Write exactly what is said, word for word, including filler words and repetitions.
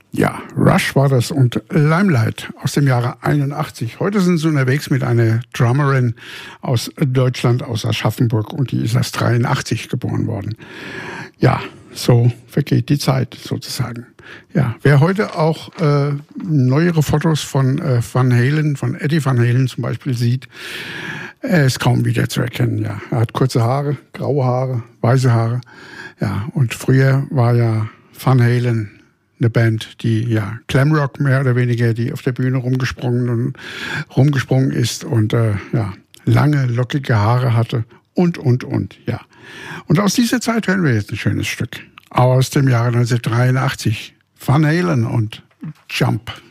Ja, Rush war das und Limelight aus dem Jahre einundachtzig. Heute sind sie unterwegs mit einer Drummerin aus Deutschland, aus Aschaffenburg, und die ist erst dreiundachtzig geboren worden. Ja, so vergeht die Zeit sozusagen. Ja, wer heute auch äh, neuere Fotos von äh, Van Halen, von Eddie Van Halen zum Beispiel sieht, er ist kaum wieder zu erkennen. Ja, er hat kurze Haare, graue Haare, weiße Haare. Ja, und früher war ja Van Halen eine Band, die ja Glamrock mehr oder weniger, die auf der Bühne rumgesprungen und rumgesprungen ist und äh, ja lange lockige Haare hatte und und und ja. Und aus dieser Zeit hören wir jetzt ein schönes Stück aus dem Jahre neunzehnhundertdreiundachtzig. Van Halen und Jump.